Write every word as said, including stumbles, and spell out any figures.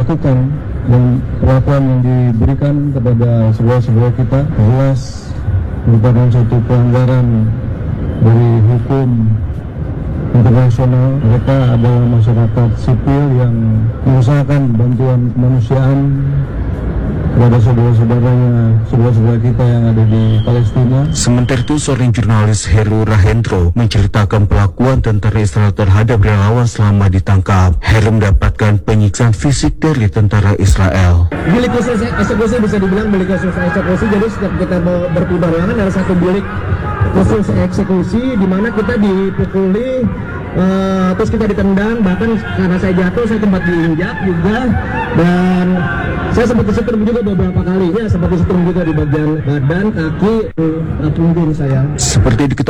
lakukan dan perlakuan yang diberikan kepada saudara-saudara kita jelas merupakan suatu pelanggaran dari hukum internasional. Mereka adalah masyarakat sipil yang mengusahakan bantuan kemanusiaan kepada saudara-saudaranya, saudara-saudara kita yang ada di Palestina. Sementara itu, seorang jurnalis Heru Rahendro menceritakan pelakuan tentara Israel terhadap relawan selama ditangkap. Heru mendapatkan penyiksaan fisik dari tentara Israel. Bilik khusus eksekusi bisa dibilang bilik khusus eksekusi. Jadi setiap kita mau berpindah ruangan ada satu bilik khusus eksekusi di mana kita dipukuli, uh, terus kita ditendang, bahkan karena saya jatuh saya sempat diinjak juga, dan saya sempat disetrum juga beberapa kali, ya sempat disetrum juga di bagian badan, kaki, uh, punggung saya. Seperti diketahui